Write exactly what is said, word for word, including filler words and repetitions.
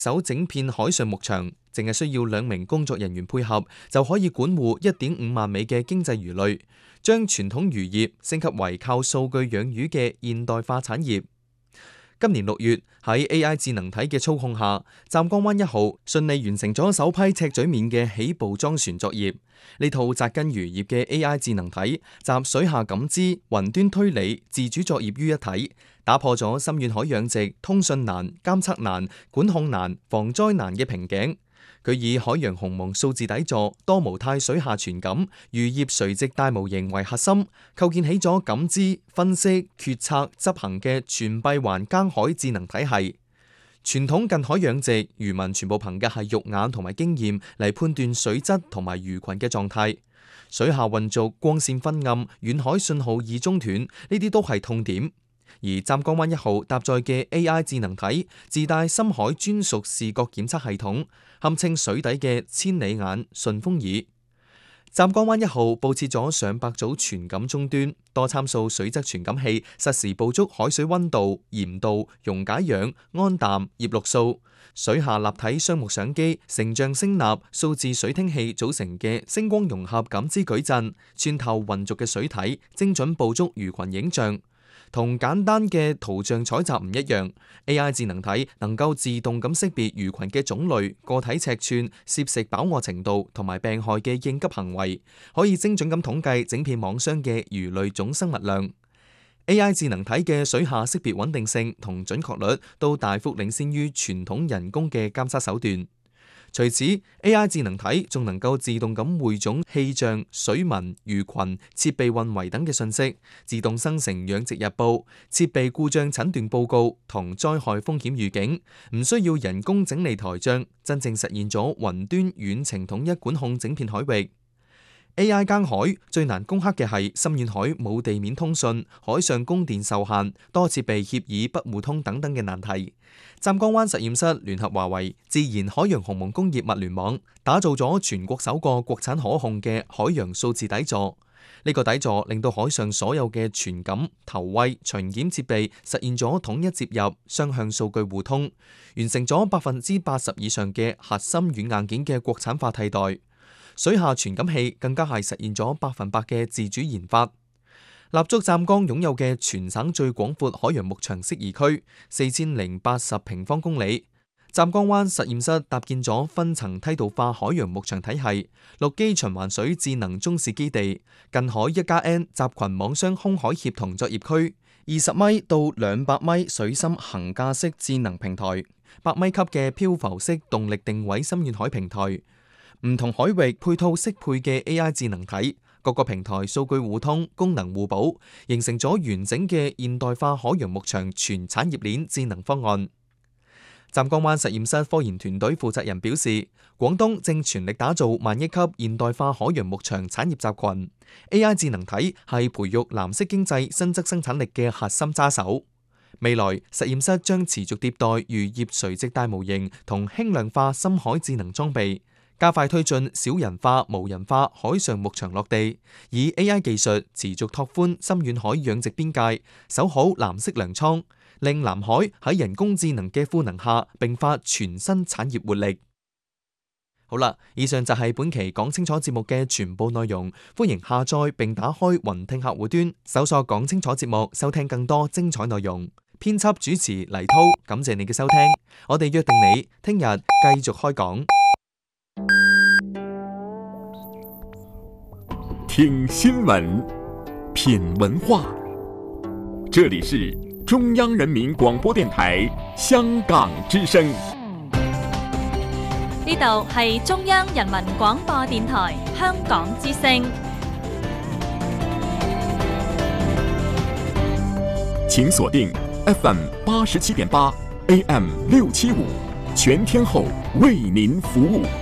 手整片海上牧場，淨係需要兩名工作人員配合，就可以管護一點五萬尾嘅經濟魚類，將傳統漁業升級為靠數據養魚嘅現代化產業。今年六月，喺 A I 智能體嘅操控下，湛江灣一號順利完成咗首批赤嘴面嘅起步裝船作業。呢套扎根漁業嘅 A I 智能體，集水下感知、雲端推理、自主作業於一體，打破咗深遠海養殖通訊難、監測難、管控難、防災難嘅瓶頸。佢以海洋鴻蒙數字底座、多模態水下傳感、漁業垂直大模型為核心，構建起咗感知、分析、決策、執行嘅全閉環耕海智能體系。傳統近海養殖，漁民全部憑嘅係肉眼同埋經驗嚟判斷水質同埋魚群嘅狀態。水下混濁、光線昏暗、遠海信號易中斷，呢啲都係痛點。而湛江灣一號搭載嘅 A I 智能體自帶深海專屬視覺檢測系統，堪稱水底嘅千里眼、順風耳。湛江灣一號佈設咗上百組傳感終端，多參數水質傳感器實時捕捉海水溫度、鹽度、溶解氧、胺氮、葉綠素。水下立體雙目相機、成像聲納、數字水聽器組成嘅星光融合感知矩陣，穿透渾濁嘅水體，精準捕捉魚群影像。同簡單嘅圖像採集唔一樣 ，A I 智能體能夠自動咁識別魚群嘅種類、個體尺寸、攝食飽和程度同埋病害嘅應急行為，可以精準咁統計整片網箱嘅魚類總生物量。A I 智能體嘅水下識別穩定性同準確率都大幅領先於傳統人工嘅監測手段。除此 ，A I 智能體仲能夠自動咁匯總氣象、水文、魚群、設備運維等嘅信息，自動生成養殖日報、設備故障診斷報告同災害風險預警，唔需要人工整理台帳，真正實現咗雲端遠程統一管控整片海域。A I 耕海最難攻克嘅係深遠海冇地面通訊、海上供電受限、多設備協議不互通等等嘅難題。湛江灣實驗室聯合華為、自然海洋鴻蒙工業物聯網，打造咗全國首個國產可控嘅海洋數字底座。呢個底座令到海上所有嘅傳感、投餵、巡檢設備實現咗統一接入、雙向數據互通，完成咗百分之八十以上嘅核心軟硬件嘅國產化替代。水下傳感器更加係實現咗百分百嘅自主研發，立足湛江擁有嘅全省最廣闊海洋牧場適宜區四千零八十平方公里。湛江灣實驗室搭建咗分層梯度化海洋牧場體系、陸基循環水智能中視基地、近海一加 N 集群網箱空海協同作業區、二十米到兩百米水深桁架式智能平台、百米級嘅漂浮式動力定位深遠海平台。唔同海域配套適配嘅 A I 智能體，各個平台數據互通、功能互補，形成咗完整嘅現代化海洋牧場全產業鏈智能方案。湛江灣實驗室科研團隊負責人表示，廣東正全力打造萬億級現代化海洋牧場產業集群 ，A I 智能體係培育藍色經濟新質生產力嘅核心揸手。未來實驗室將持續迭代漁業垂直大模型同輕量化深海智能裝備，加快推進小人化、無人化海上牧場落地，以 A I 技術持續拓寬深遠海養殖邊界，守好藍色糧倉，令南海喺人工智能嘅賦能下迸發全新產業活力。好啦，以上就係本期講清楚節目嘅全部內容，歡迎下載並打開雲聽客戶端，搜索講清楚節目，收聽更多精彩內容。編輯主持黎濤，感謝你嘅收聽，我哋約定你聽日繼續開講。 聽新聞，品文化，這裡是中央人民廣播電台香港之聲。 呢度係中央人民廣播電台香港之聲。 請鎖定 F M 八十七點八 A M 六七五，全天候為您服務。